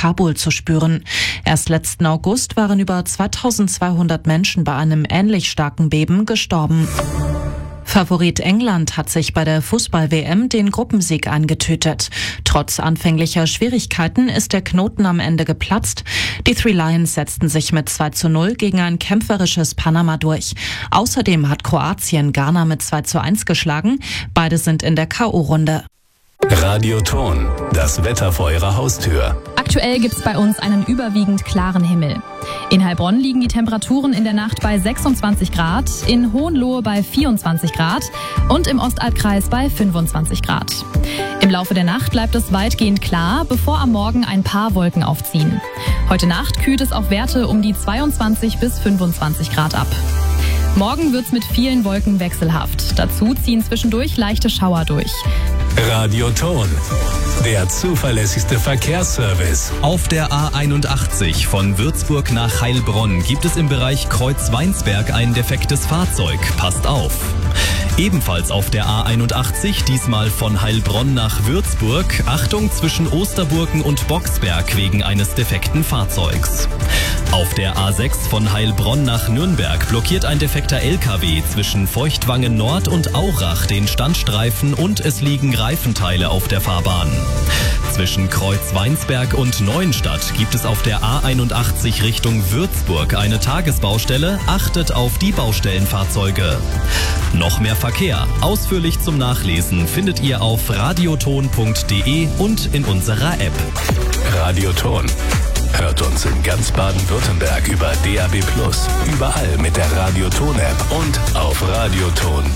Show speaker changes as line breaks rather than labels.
Kabul zu spüren. Erst letzten August waren über 2200 Menschen bei einem ähnlich starken Beben gestorben. Favorit England hat sich bei der Fußball-WM den Gruppensieg eingetütet. Trotz anfänglicher Schwierigkeiten ist der Knoten am Ende geplatzt. Die Three Lions setzten sich mit 2:0 gegen ein kämpferisches Panama durch. Außerdem hat Kroatien Ghana mit 2:1 geschlagen. Beide sind in der K.O.-Runde.
Radioton, das Wetter vor Ihrer Haustür.
Aktuell gibt's bei uns einen überwiegend klaren Himmel. In Heilbronn liegen die Temperaturen in der Nacht bei 26 Grad, in Hohenlohe bei 24 Grad und im Ostalbkreis bei 25 Grad. Im Laufe der Nacht bleibt es weitgehend klar, bevor am Morgen ein paar Wolken aufziehen. Heute Nacht kühlt es auf Werte um die 22 bis 25 Grad ab. Morgen wird's mit vielen Wolken wechselhaft. Dazu ziehen zwischendurch leichte Schauer durch.
Radioton, der zuverlässigste Verkehrsservice.
Auf der A81 von Würzburg nach Heilbronn gibt es im Bereich Kreuzweinsberg ein defektes Fahrzeug. Passt auf. Ebenfalls auf der A81, diesmal von Heilbronn nach Würzburg, Achtung zwischen Osterburgen und Boxberg wegen eines defekten Fahrzeugs. Auf der A6 von Heilbronn nach Nürnberg blockiert ein defekter LKW zwischen Feuchtwangen Nord und Aurach den Standstreifen und es liegen Reifenteile auf der Fahrbahn. Zwischen Kreuzweinsberg und Neuenstadt gibt es auf der A81 Richtung Würzburg eine Tagesbaustelle. Achtet auf die Baustellenfahrzeuge. Noch mehr Verkehr, ausführlich zum Nachlesen, findet ihr auf radioton.de und in unserer App.
Radioton. Hört uns in ganz Baden-Württemberg über DAB+, überall mit der Radioton-App und auf radioton.de.